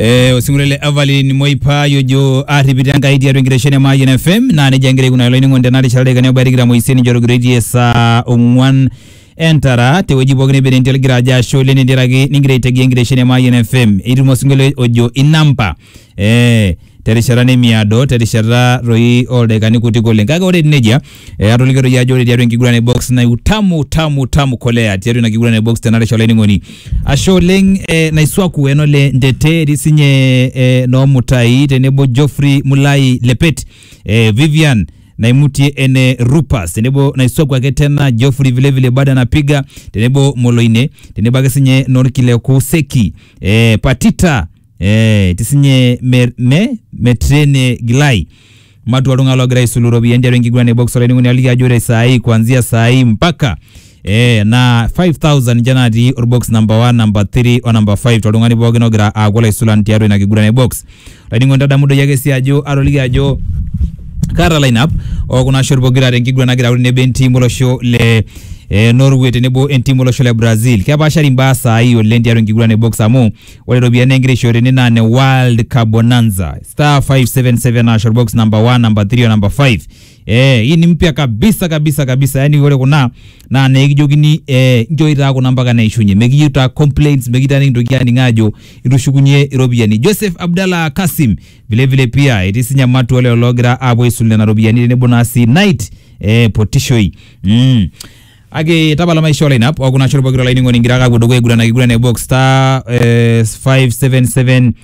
Osingulele Evelyn Moipa yojo aribitanga idia rengireshene ma YNFM na nejangire kuna yolo ningonde nari shalde gane barigira moiseni joro grade sa ongwan entara teweji bogne benentel giraja shole ne dirage ningire tege ngireshene ma YNFM irimo singule ojo inampa terishara miado terishara roi ode kani kuti gole kaga ode neja aroligero ya jore dia ngigurane box na utamu kolea tiari na gigurane box tenare shole ngoni asholeng na iswaku enole ndete risinye no mutai tenebo Geoffrey Mulai Lepet Vivian na imutie ene Rupas tenebo na iswaku yake tena Geoffrey vile bada napiga tenebo Moloine tenebo agesinye Norkile Kuseki Patita tisinye metrene Gilai matu walunga logra isulurobi endero ngigurane box ole ngoni aliga jore saa kuanzia saa mpaka na 5000 January or box number 1 number 3 or number 5 tolungani bogeno gra agola isulanti yaro na gigurane box lani ngonda damudo yage si ajo aroliga ajo kara lineup o kuna shorbo gira ngigurana gira ne benti molo show le Norway tenebo entimo shole Brazil kia bashari mbasa hiyo lendi ya ngigurane box amo wale robiane ngire ni nane World Carbonanza star 577 na short box number 1 number 3 number 5 hii ni mpya kabisa yani wale kuna na negijogini njoira kuna mpaka na ishunye megiyuta complaints megitani ndogiani ngajo irushugunye robiani Joseph Abdalla Kasim vile pia itisinya matu wale ologra abo isulne na robiani ne bonasi night potishoi age tabala maisho lineup wakuna shoro bagiro line ngoni ngiraga godogo egura na box star 577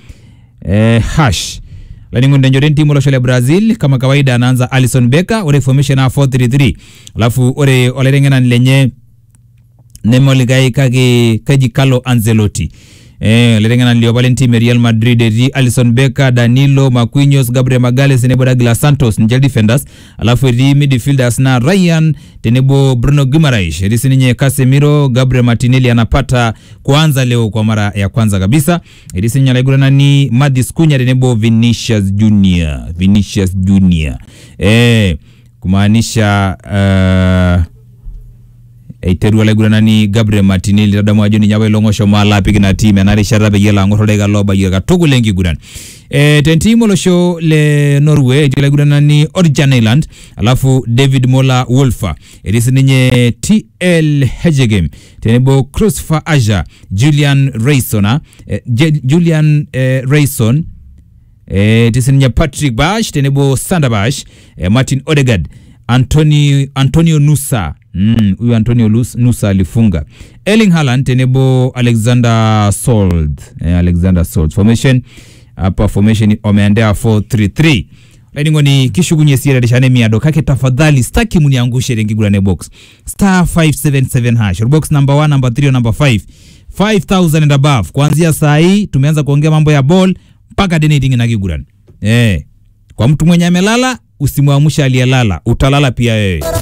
hash line ngoni njore timu lo shole Brazil kama kawaida anaanza Alisson Becker ore formation 433 alafu ore olerengena lenye nemoligai kaji Carlo Ancelotti lerengana ndio Valentin Real Madrid Alisson Becker Danilo Marquinhos Gabriel Magalhaes nebo Douglas Santos nje defenders alafu midfielders na Ryan tenebo Bruno Guimaraes risininye Casemiro Gabriel Martinelli anapata kuanza leo kwa mara ya kwanza kabisa risinya legurana ni Matheus Cunha tenebo Vinicius Junior kumaanisha eiteru alegurana ni Gabriel Martinelli radamu ajoni nyawe longosho mala pigina time na rishara begela ngorodega loba yiga tugulengi guran tentimo lo show le Norway alegurana ni Orjan Island alafu David Mola Wolfer erisininye TL Hegegem tenebo Christopher Aja Julian Rayson tisininye Patrick Bash tenebo Sander Bash Martin Odegaard Antonio Nusa huyu Antonio Nusa alifunga Erling Haaland tenebo Alexander Salt formation hapa formation omeandea 433 lani ngoni kishugunye sira deshane miado kake tafadhali staki muniangushe ngigurane box star 577 hash box number 1 number 3 number 5 5000 and above kuanzia saa hii tumeanza kuongea mambo ya ball mpaka donating na gigurane kwa mtu mwenye amelala usimwamsha aliyelala utalala pia wewe.